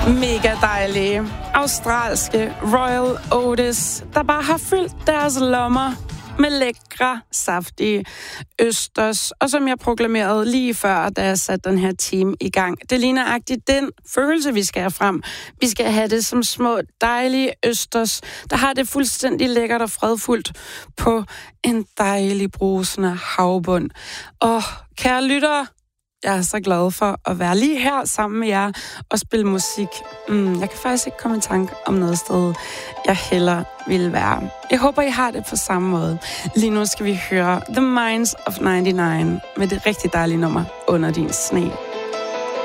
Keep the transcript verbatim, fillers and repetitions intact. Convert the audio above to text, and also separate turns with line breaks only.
Mega dejlige australske Royal Otis, der bare har fyldt deres lommer med lækre, saftige østers. Og som jeg proklamerede lige før, da jeg satte den her time i gang, det ligner agtigt den følelse, vi skal have frem. Vi skal have det som små, dejlige østers, der har det fuldstændig lækkert og fredfuldt på en dejlig brusende havbund. Og kære lyttere, jeg er så glad for at være lige her sammen med jer og spille musik. Mm, jeg kan faktisk ikke komme i tanke om noget sted, jeg hellere ville være. Jeg håber, I har det på samme måde. Lige nu skal vi høre The Minds of nioghalvfems med det rigtig dejlige nummer Under din sne.